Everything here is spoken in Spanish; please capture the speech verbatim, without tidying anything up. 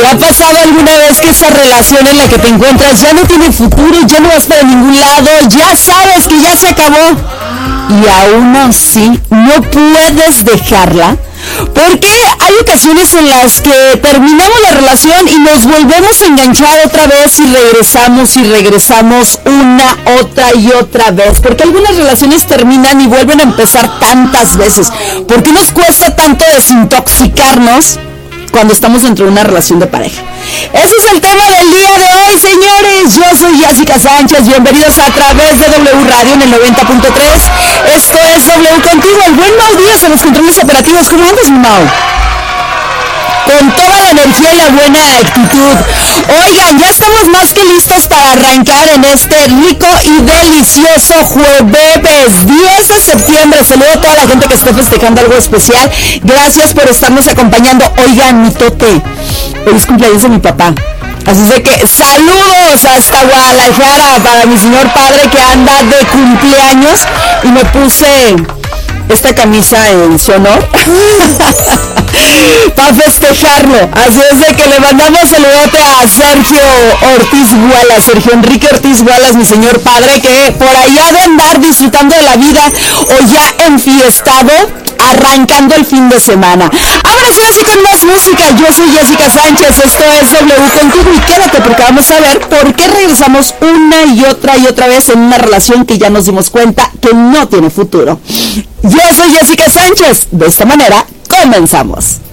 ¿Te ha pasado alguna vez que esa relación en la que te encuentras ya no tiene futuro, ya no vas para ningún lado, ya sabes que ya se acabó y aún así no puedes dejarla? Porque hay ocasiones en las que terminamos la relación y nos volvemos a enganchar otra vez y regresamos y regresamos una, otra y otra vez. Porque algunas relaciones terminan y vuelven a empezar tantas veces. ¿Por qué nos cuesta tanto desintoxicarnos cuando estamos dentro de una relación de pareja? Ese es el tema del día de hoy, señores. Yo soy Jessica Sánchez, bienvenidos a través de W Radio en el noventa punto tres. Esto es W Contigo, el buen Mau Díaz en los controles operativos. ¿Cómo andas, mi Mau? Con toda la energía y la buena actitud. Oigan, ya estamos más que listos para arrancar en este rico y delicioso jueves diez de septiembre. Saludo a toda la gente que esté festejando algo especial. Gracias por estarnos acompañando. Oigan, mi tote, hoy es cumpleaños de mi papá. Así es de que saludos hasta Guadalajara para mi señor padre que anda de cumpleaños. Y me puse esta camisa en su honor para festejarlo. Así es de que le mandamos saludote a Sergio Ortiz Gualas, Sergio Enrique Ortiz Gualas, mi señor padre, que por allá de andar disfrutando de la vida o ya enfiestado, arrancando el fin de semana. Ahora sí, así con más música. Yo soy Jessica Sánchez, esto es W Contigo y quédate porque vamos a ver por qué regresamos una y otra y otra vez en una relación que ya nos dimos cuenta que no tiene futuro. Yo soy Jessica Sánchez. De esta manera, comenzamos.